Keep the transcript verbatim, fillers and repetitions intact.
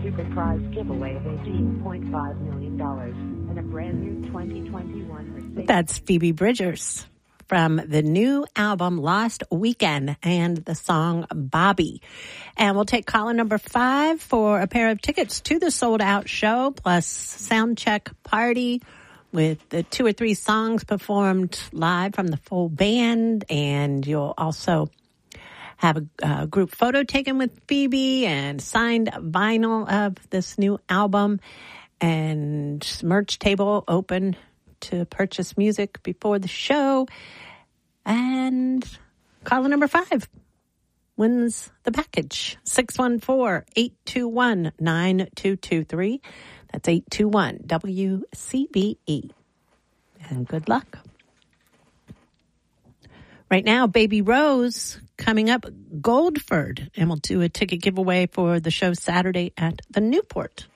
Super prize giveaway of eighteen point five million dollars and a brand new twenty twenty-one Mercedes. That's Phoebe Bridgers from the new album Lost Weekend and the song Bobby. And we'll take caller number five for a pair of tickets to the sold out show plus sound check party with the two or three songs performed live from the full band. And you'll also have a, a group photo taken with Phoebe and signed vinyl of this new album and merch table open to purchase music before the show. And caller number five wins the package. six one four, eight two one, nine two two three. That's eight two one W C B E. And good luck. Right now, Baby Rose coming up, Goldford. And we'll do a ticket giveaway for the show Saturday at the Newport.